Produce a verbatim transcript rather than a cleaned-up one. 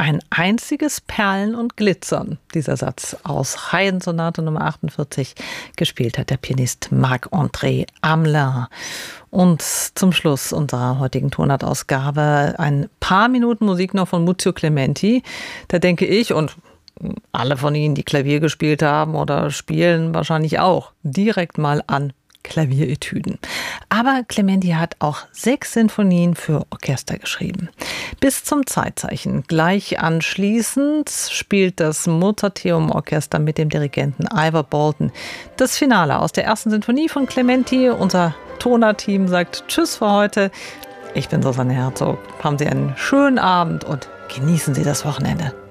Ein einziges Perlen und Glitzern, dieser Satz aus Haydn-Sonate Nummer achtundvierzig, gespielt hat der Pianist Marc-André Hamelin. Und zum Schluss unserer heutigen Tonartausgabe ein paar Minuten Musik noch von Muzio Clementi. Da denke ich, und alle von Ihnen, die Klavier gespielt haben oder spielen, wahrscheinlich auch, direkt mal an Klavieretüden. Aber Clementi hat auch sechs Sinfonien für Orchester geschrieben. Bis zum Zeitzeichen. Gleich anschließend spielt das Mozarteum-Orchester mit dem Dirigenten Ivor Bolton das Finale aus der ersten Sinfonie von Clementi. Unser Toner-Team sagt Tschüss für heute. Ich bin Susanne Herzog. Haben Sie einen schönen Abend und genießen Sie das Wochenende.